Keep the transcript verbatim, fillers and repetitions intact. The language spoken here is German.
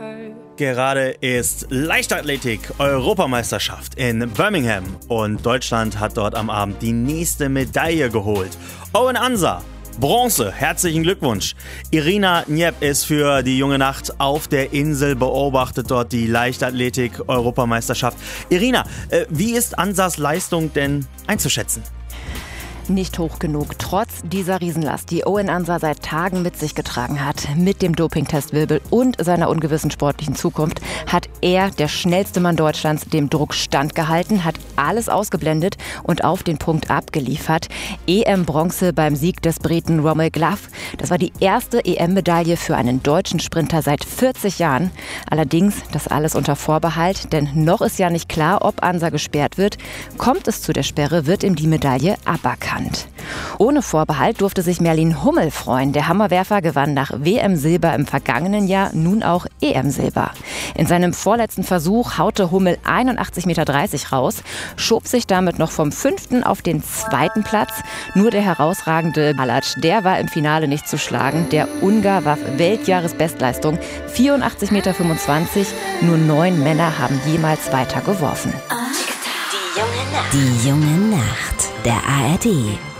Gerade ist Leichtathletik-Europameisterschaft in Birmingham und Deutschland hat dort am Abend die nächste Medaille geholt. Owen Ansa, Bronze, herzlichen Glückwunsch. Irina Njep ist für die junge Nacht auf der Insel, beobachtet dort die Leichtathletik-Europameisterschaft. Irina, äh, wie ist Ansas Leistung denn einzuschätzen? Nicht hoch genug, trotz dieser Riesenlast, die Owen Ansa seit Tagen mit sich getragen hat. Mit dem Dopingtestwirbel und seiner ungewissen sportlichen Zukunft hat er, der schnellste Mann Deutschlands, dem Druck standgehalten, hat alles ausgeblendet und auf den Punkt abgeliefert. E M-Bronze beim Sieg des Briten Rommel Glove. Das war die erste E M-Medaille für einen deutschen Sprinter seit vierzig Jahren. Allerdings das alles unter Vorbehalt, denn noch ist ja nicht klar, ob Ansa gesperrt wird. Kommt es zu der Sperre, wird ihm die Medaille aberkannt. Ohne Vorbehalt durfte sich Merlin Hummel freuen. Der Hammerwerfer gewann nach W M-Silber im vergangenen Jahr nun auch E M-Silber. In seinem vorletzten Versuch haute Hummel einundachtzig Komma dreißig Meter raus, schob sich damit noch vom fünften auf den zweiten Platz. Nur der herausragende Malac, der war im Finale nicht zu schlagen. Der Ungar warf Weltjahresbestleistung, vierundachtzig Komma fünfundzwanzig Meter. Nur neun Männer haben jemals weiter geworfen. Die junge Nacht. Die junge Nacht. Der A R D